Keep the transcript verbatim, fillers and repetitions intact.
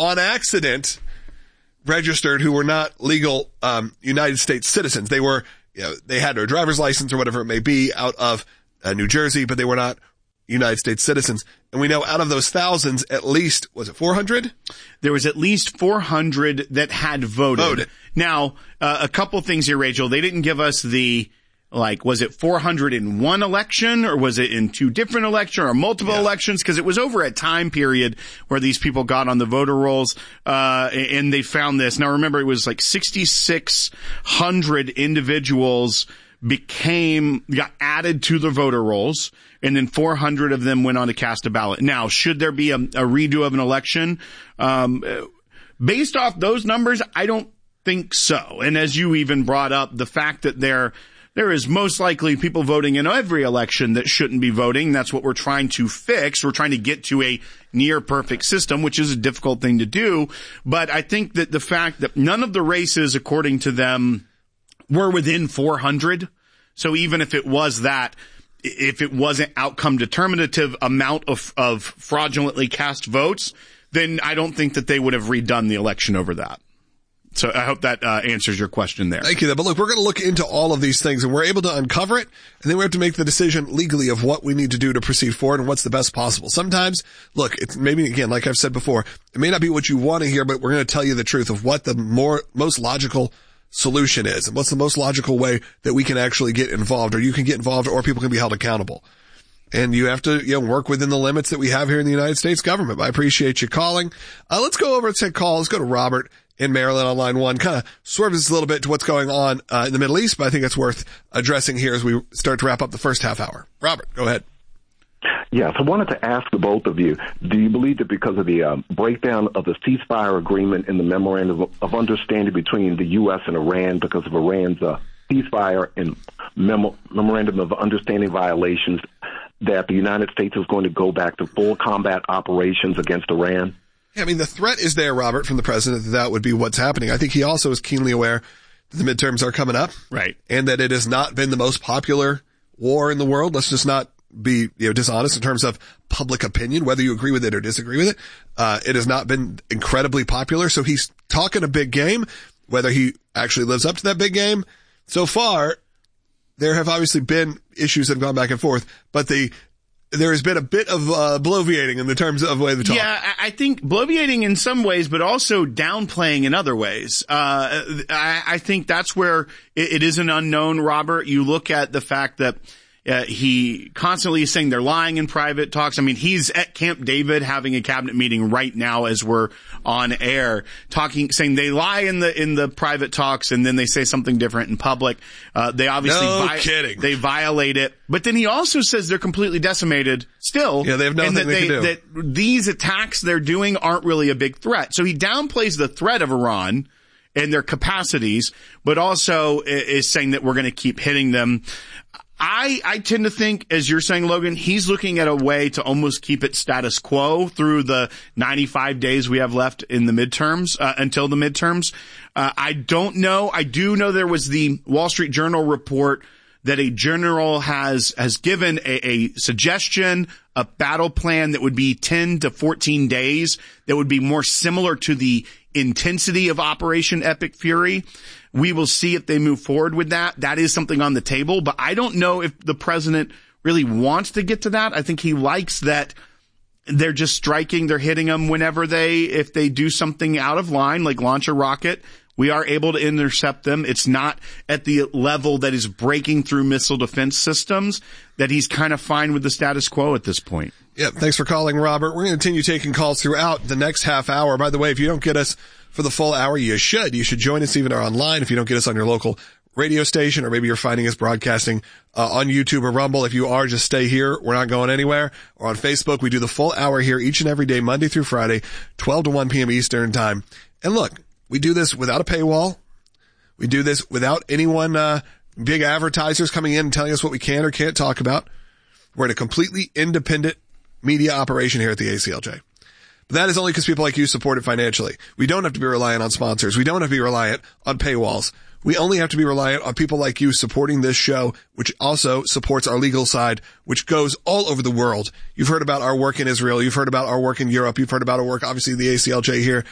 on accident registered who were not legal um, United States citizens. They were, you know, they had their driver's license or whatever it may be out of uh, New Jersey, but they were not United States citizens. And we know out of those thousands, at least, was it four hundred? There was at least four hundred that had voted. Voted. Now, uh, a couple things here, Rachel. They didn't give us the, like, was it four hundred in one election, or was it in two different elections, or multiple yeah. elections? Because it was over a time period where these people got on the voter rolls, uh, and they found this. Now, remember, it was like sixty-six hundred individuals became, got added to the voter rolls, and then four hundred of them went on to cast a ballot. Now, should there be a, a redo of an election? Um, based off those numbers, I don't think so. And as you even brought up, the fact that there, there is most likely people voting in every election that shouldn't be voting. That's what we're trying to fix. We're trying to get to a near perfect system, which is a difficult thing to do. But I think that the fact that none of the races, according to them, were within four hundred. So even if it was that, if it wasn't outcome determinative amount of, of fraudulently cast votes, then I don't think that they would have redone the election over that. So I hope that uh, answers your question there. Thank you. But look, we're going to look into all of these things, and we're able to uncover it, and then we have to make the decision legally of what we need to do to proceed forward and what's the best possible. Sometimes, look, it's maybe, again, like I've said before, it may not be what you want to hear, but we're going to tell you the truth of what the more most logical solution is and what's the most logical way that we can actually get involved, or you can get involved, or people can be held accountable. And you have to, you know, work within the limits that we have here in the United States government. But I appreciate you calling. Uh, let's go over and take calls. Let's go to Robert in Maryland on line one. Kind of swerve us a little bit to what's going on uh, in the Middle East, but I think it's worth addressing here as we start to wrap up the first half hour. Robert, go ahead. Yes, I wanted to ask both of you, do you believe that because of the um, breakdown of the ceasefire agreement in the memorandum of, of understanding between the U S and Iran, because of Iran's uh, ceasefire and memo- memorandum of understanding violations, that the United States is going to go back to full combat operations against Iran? Yeah, I mean, the threat is there, Robert, from the president, that that would be what's happening. I think he also is keenly aware that the midterms are coming up. Right. And that it has not been the most popular war in the world. Let's just not be, you know, dishonest in terms of public opinion, whether you agree with it or disagree with it. Uh, it has not been incredibly popular. So he's talking a big game. Whether he actually lives up to that big game, so far, there have obviously been issues that have gone back and forth, but the, there has been a bit of uh, bloviating in the terms of the way they talk. Yeah, I think bloviating in some ways, but also downplaying in other ways. Uh, I, I think that's where it, it is an unknown, Robert. You look at the fact that Uh, he constantly is saying they're lying in private talks. I mean, he's at Camp David having a cabinet meeting right now as we're on air, talking, saying they lie in the in the private talks, and then they say something different in public. Uh, they obviously no vi- kidding. They violate it, but then he also says they're completely decimated still. Yeah, they have nothing and that they, they can do. That these attacks they're doing aren't really a big threat. So he downplays the threat of Iran and their capacities, but also is saying that we're going to keep hitting them. I, I tend to think, as you're saying, Logan, he's looking at a way to almost keep it status quo through the ninety-five days we have left in the midterms, uh, until the midterms. Uh, I don't know. I do know there was the Wall Street Journal report that a general has, has given a, a suggestion, a battle plan that would be ten to fourteen days, that would be more similar to the intensity of Operation Epic Fury. We will see if they move forward with that. That is something on the table, but I don't know if the president really wants to get to that. I think he likes that they're just striking, they're hitting them whenever they, if they do something out of line, like launch a rocket, we are able to intercept them. It's not at the level that is breaking through missile defense systems, that he's kind of fine with the status quo at this point. Yeah, thanks for calling, Robert. We're going to continue taking calls throughout the next half hour. By the way, if you don't get us for the full hour, you should. You should join us even online if you don't get us on your local radio station, or maybe you're finding us broadcasting uh, on YouTube or Rumble. If you are, just stay here. We're not going anywhere. Or on Facebook, we do the full hour here each and every day, Monday through Friday, twelve to one p.m. Eastern time. And look, we do this without a paywall. We do this without anyone, uh, big advertisers coming in and telling us what we can or can't talk about. We're in a completely independent media operation here at the A C L J. But that is only because people like you support it financially. We don't have to be reliant on sponsors. We don't have to be reliant on paywalls. We only have to be reliant on people like you supporting this show, which also supports our legal side, which goes all over the world. You've heard about our work in Israel. You've heard about our work in Europe. You've heard about our work, obviously, the A C L J here